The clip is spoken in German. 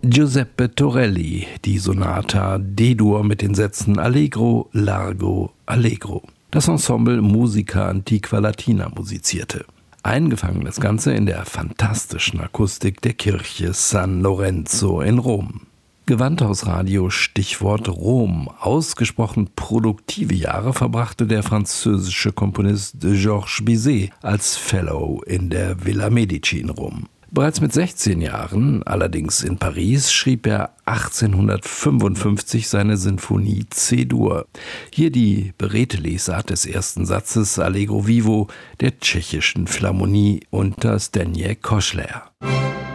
Giuseppe Torelli, die Sonata D-Dur mit den Sätzen Allegro, Largo, Allegro. Das Ensemble Musica Antiqua Latina musizierte. Eingefangen das Ganze in der fantastischen Akustik der Kirche San Lorenzo in Rom. Gewandhausradio Stichwort Rom. Ausgesprochen produktive Jahre verbrachte der französische Komponist Georges Bizet als Fellow in der Villa Medici in Rom. Bereits mit 16 Jahren, allerdings in Paris, schrieb er 1855 seine Sinfonie C-Dur. Hier die beredte Lesart des ersten Satzes Allegro Vivo der tschechischen Philharmonie unter Zdeněk Košler.